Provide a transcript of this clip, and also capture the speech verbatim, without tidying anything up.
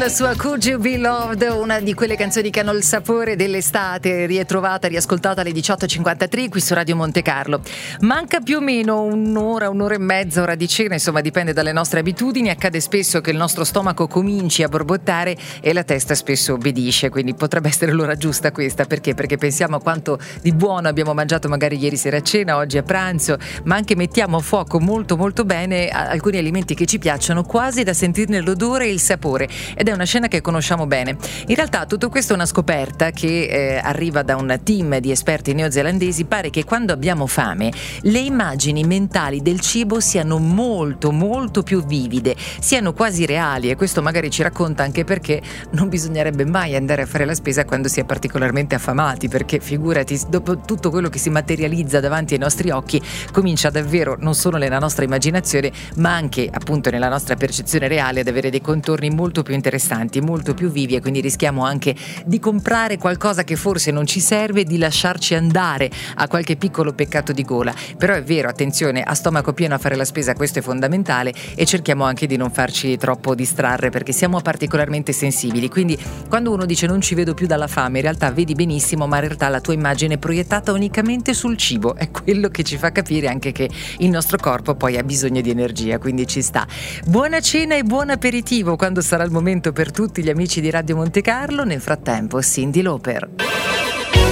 la sua Could You Be Loved, una di quelle canzoni che hanno il sapore dell'estate, ritrovata, riascoltata alle diciotto e cinquantatré qui su Radio Monte Carlo. Manca più o meno un'ora, un'ora e mezza, ora di cena, insomma dipende dalle nostre abitudini. Accade spesso che il nostro stomaco cominci a borbottare e la testa spesso obbedisce, quindi potrebbe essere l'ora giusta questa. Perché? Perché pensiamo a quanto di buono abbiamo mangiato magari ieri sera a cena, oggi a pranzo, ma anche mettiamo a fuoco molto molto bene alcuni alimenti che ci piacciono quasi da sentirne l'odore e il sapore, ed è una scena che conosciamo bene. In realtà tutto questo è una scoperta che eh, arriva da un team di esperti neozelandesi. Pare che quando abbiamo fame le immagini mentali del cibo siano molto molto più vivide, siano quasi reali, e questo magari ci racconta anche perché non bisognerebbe mai andare a fare la spesa quando si è particolarmente affamati, perché figurati, dopo tutto quello che si materializza davanti ai nostri occhi comincia davvero non solo nella nostra immaginazione ma anche appunto nella nostra percezione reale ad avere dei contorni molto più interessanti, molto più vivi, e quindi rischiamo anche di comprare qualcosa che forse non ci serve, di lasciarci andare a qualche piccolo peccato di gola. Però è vero, attenzione, a stomaco pieno a fare la spesa, questo è fondamentale, e cerchiamo anche di non farci troppo distrarre perché siamo particolarmente sensibili. Quindi quando uno dice non ci vedo più dalla fame, in realtà vedi benissimo, ma in realtà la tua immagine è proiettata unicamente sul cibo, è quello che ci fa capire anche che il nostro corpo poi ha bisogno di energia, quindi ci sta. Buona cena e buon aperitivo quando sarà il momento per tutti gli amici di Radio Monte Carlo. Nel frattempo Cyndi Lauper.